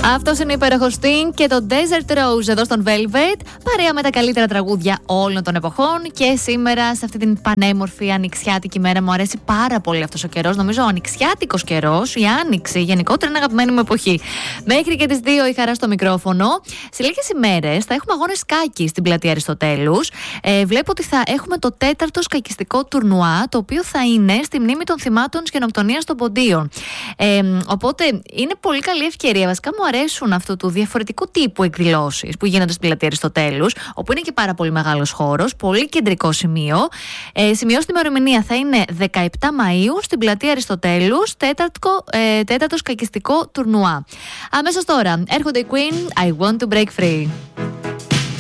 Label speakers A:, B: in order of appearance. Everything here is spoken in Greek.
A: Αυτός είναι ο υπέροχος Sting και το Desert Rose εδώ στον Velvet, παρέα με τα καλύτερα τραγούδια όλων των εποχών. Και σήμερα, σε αυτή την πανέμορφη ανοιξιάτικη μέρα, μου αρέσει πάρα πολύ αυτός ο καιρός. Νομίζω ο ανοιξιάτικος καιρός, η άνοιξη γενικότερα είναι αγαπημένη μου εποχή. Μέχρι και τις 2 η Χαρά στο μικρόφωνο. Σε λίγες ημέρες θα έχουμε αγώνες σκάκι στην πλατεία Αριστοτέλους. Βλέπω ότι θα έχουμε το 4ο σκακιστικό τουρνουά, το οποίο θα είναι στη μνήμη των θυμάτων της γενοκτονίας των Ποντίων. Οπότε είναι πολύ καλή ευκαιρία. Βασικά μου αρέσουν αυτού του διαφορετικού τύπου εκδηλώσεις που γίνονται στην πλατεία Αριστοτέλους, όπου είναι και πάρα πολύ μεγάλος χώρος, πολύ κεντρικό σημείο. Σημειώστε την ημερομηνία, θα είναι 17 Μαΐου στην πλατεία Αριστοτέλους, 4ο σκακιστικό τουρνουά. Αμέσως τώρα έρχονται οι Queen, I Want to Break Free.